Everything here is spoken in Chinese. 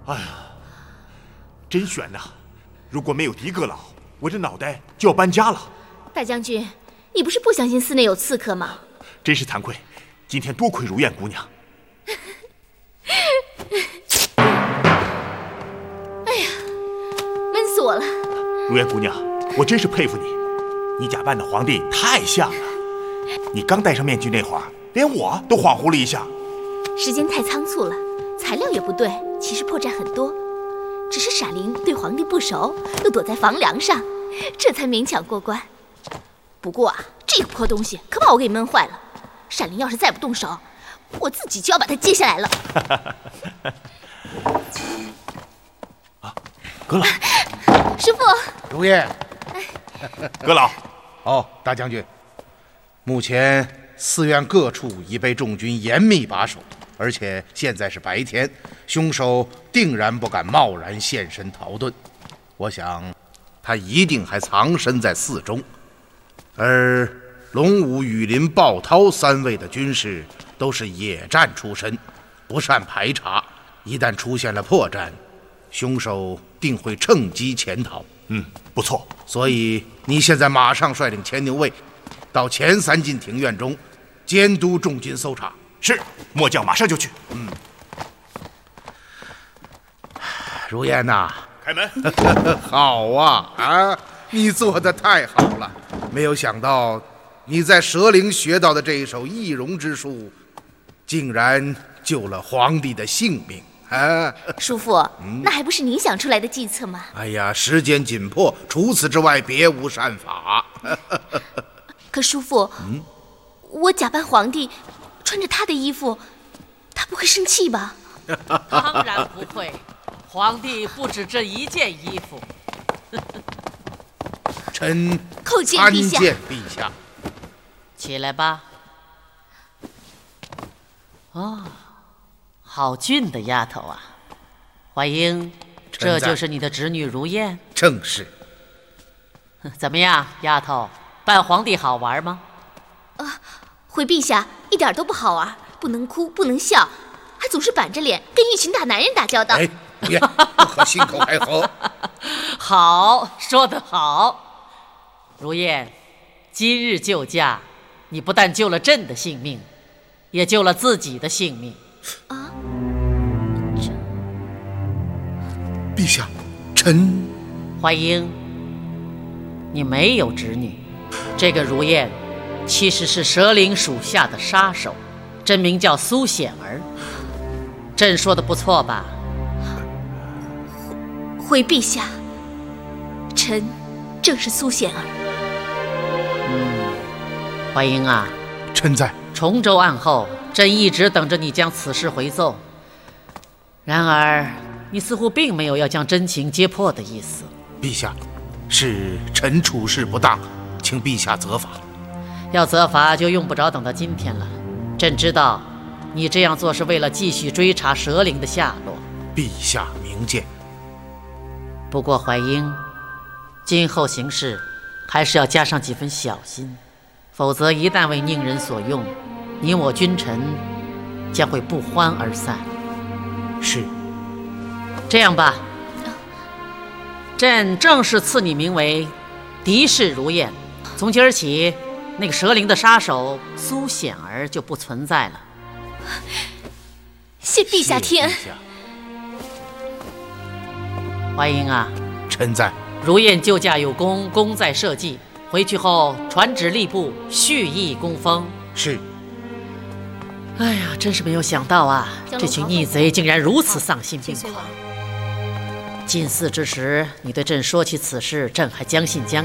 哎呀，真悬呐！如果没有狄阁老，我这脑袋就要搬家了。 大将军，你不是不相信寺内有刺客吗？ 真是惭愧，今天多亏如燕姑娘。 哎呀，闷死我了！ 如燕姑娘，我真是佩服你，你假扮的皇帝太像了。你刚戴上面具那会儿，连我都恍惚了一下。 时间太仓促了，材料也不对，其实破绽很多。只是闪灵对皇帝不熟，都躲在房梁上，这才勉强过关。不过啊，这个破东西可把我给闷坏了。闪灵要是再不动手，我自己就要把它接下来了。 啊，阁老， 师父， 如燕， 阁老， 大将军，目前寺院各处已被众军严密把守，而且现在是白天，凶手定然不敢贸然现身逃遁。我想，他一定还藏身在寺中。而龙武、羽林、鲍涛三位的军士都是野战出身，不善排查，一旦出现了破绽，凶手定会趁机潜逃。 不错。 所以你现在马上率领牵牛卫到前3进庭院中监督众军搜查。 是，末将马上就去。 如燕呐， 开门。 好啊，你做得太好了！没有想到你在蛇灵学到的这一手易容之术，竟然救了皇帝的性命啊！ 叔父，那还不是你想出来的计策吗？ 哎呀，时间紧迫，除此之外别无善法。 可叔父，我假扮皇帝，穿着他的衣服，他不会生气吧？ 当然不会，皇帝不止这一件衣服。 臣叩见参陛下。 见陛下。 起来吧。好俊的丫头啊，怀英，这就是你的侄女如燕？ 正是。 怎么样，丫头，扮皇帝好玩吗？ 回陛下，一点都不好玩，不能哭，不能笑，还总是板着脸跟一群大男人打交道。 哎，如燕，不可信口开河。 好，说得好。如燕，今日救驾，你不但救了朕的性命，也救了自己的性命。 陛下，臣怀英，你没有侄女，这个如燕其实是蛇灵属下的杀手，真名叫苏显儿。朕说的不错吧？ 回陛下，臣正是苏显儿。 怀英啊， 臣在。 重州案后，朕一直等着你将此事回奏，然而你似乎并没有要将真情揭破的意思。 陛下，是臣处事不当，请陛下责罚。 要责罚就用不着等到今天了。朕知道你这样做是为了继续追查蛇灵的下落。 陛下明鉴。 不过怀英，今后行事还是要加上几分小心，否则一旦为佞人所用，你我君臣将会不欢而散。 是。 这样吧，朕正式赐你名为狄氏如燕，从今儿起，那个蛇灵的杀手苏显儿就不存在了。 谢陛下天恩。 怀英啊， 臣在。 如燕救驾有功，功在社稷，回去后传旨吏部蓄意功封。 是。 哎呀，真是没有想到啊，这群逆贼竟然如此丧心病狂。进寺之时，你对朕说起此事，朕还将信将